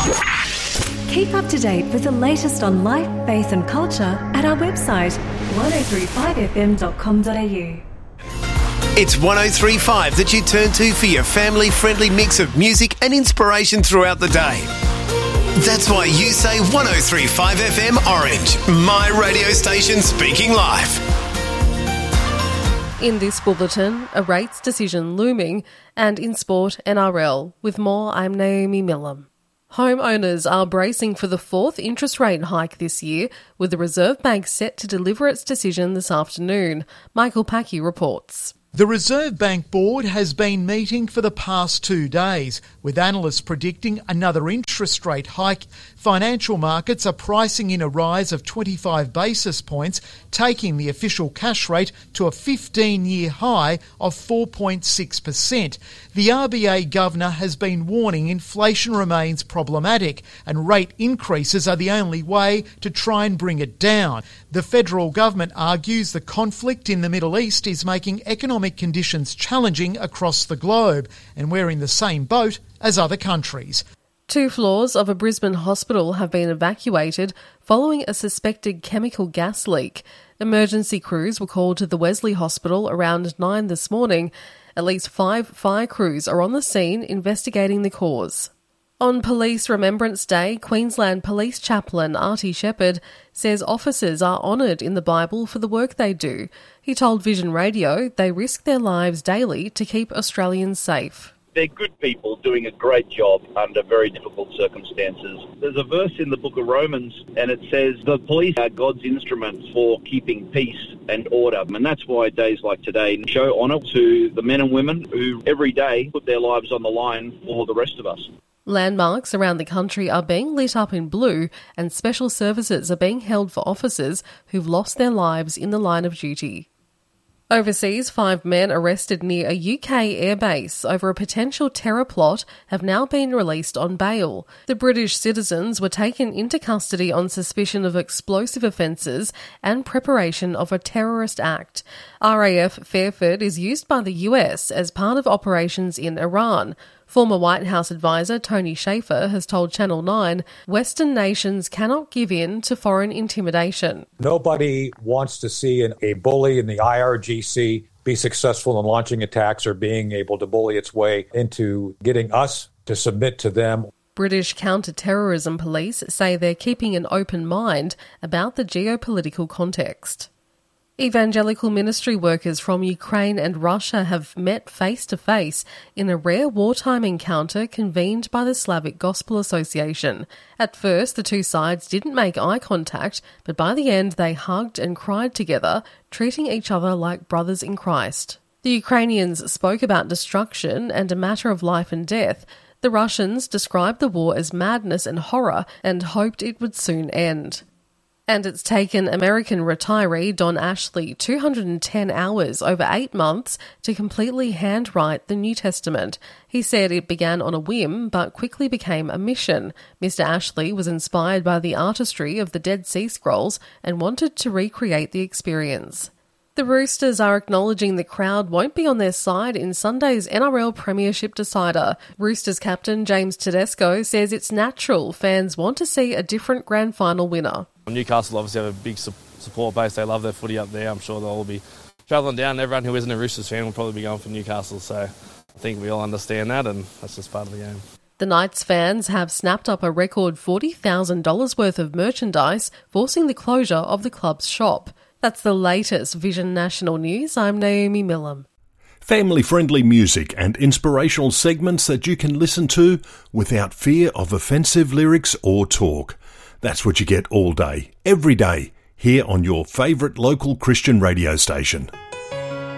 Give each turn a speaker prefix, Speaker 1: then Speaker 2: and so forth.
Speaker 1: Keep up to date with the latest on life, faith and culture at our website 1035fm.com.au.
Speaker 2: It's 103.5 that you turn to for your family-friendly mix of music and inspiration throughout the day. That's why you say 103.5 FM Orange, my radio station speaking life.
Speaker 3: In this bulletin, a rates decision looming, and in sport, NRL. With more, I'm Naomi Millam. Homeowners are bracing for the fourth interest rate hike this year, with the Reserve Bank set to deliver its decision this afternoon. Michael Packy reports.
Speaker 4: The Reserve Bank Board has been meeting for the past 2 days, with analysts predicting another interest rate hike. Financial markets are pricing in a rise of 25 basis points, taking the official cash rate to a 15-year high of 4.6%. The RBA governor has been warning inflation remains problematic and rate increases are the only way to try and bring it down. The federal government argues the conflict in the Middle East is making economic conditions challenging across the globe, and we're in the same boat as other countries.
Speaker 3: 2 floors of a Brisbane hospital have been evacuated following a suspected chemical gas leak. Emergency crews were called to the Wesley Hospital around 9 this morning. At least 5 fire crews are on the scene investigating the cause. On Police Remembrance Day, Queensland Police Chaplain Artie Shepherd says officers are honoured in the Bible for the work they do. He told Vision Radio they risk their lives daily to keep Australians safe.
Speaker 5: They're good people doing a great job under very difficult circumstances. There's a verse in the book of Romans and it says the police are God's instruments for keeping peace and order. And that's why days like today show honour to the men and women who every day put their lives on the line for the rest of us.
Speaker 3: Landmarks around the country are being lit up in blue and special services are being held for officers who've lost their lives in the line of duty. Overseas, 5 men arrested near a UK airbase over a potential terror plot have now been released on bail. The British citizens were taken into custody on suspicion of explosive offences and preparation of a terrorist act. RAF Fairford is used by the US as part of operations in Iran. Former White House advisor Tony Shaffer has told Channel 9 Western nations cannot give in to foreign intimidation.
Speaker 6: Nobody wants to see a bully in the IRGC be successful in launching attacks or being able to bully its way into getting us to submit to them.
Speaker 3: British counter-terrorism police say they're keeping an open mind about the geopolitical context. Evangelical ministry workers from Ukraine and Russia have met face-to-face in a rare wartime encounter convened by the Slavic Gospel Association. At first, the 2 sides didn't make eye contact, but by the end they hugged and cried together, treating each other like brothers in Christ. The Ukrainians spoke about destruction and a matter of life and death. The Russians described the war as madness and horror and hoped it would soon end. And it's taken American retiree Don Ashley 210 hours over 8 months to completely handwrite the New Testament. He said it began on a whim but quickly became a mission. Mr. Ashley was inspired by the artistry of the Dead Sea Scrolls and wanted to recreate the experience. The Roosters are acknowledging the crowd won't be on their side in Sunday's NRL Premiership decider. Roosters captain James Tedesco says it's natural fans want to see a different grand final winner.
Speaker 7: Newcastle obviously have a big support base. They love their footy up there. I'm sure they'll all be travelling down. Everyone who isn't a Roosters fan will probably be going for Newcastle. So I think we all understand that and that's just part of the game.
Speaker 3: The Knights fans have snapped up a record $40,000 worth of merchandise, forcing the closure of the club's shop. That's the latest Vision National News. I'm Naomi Millam.
Speaker 8: Family-friendly music and inspirational segments that you can listen to without fear of offensive lyrics or talk. That's what you get all day, every day, here on your favourite local Christian radio station.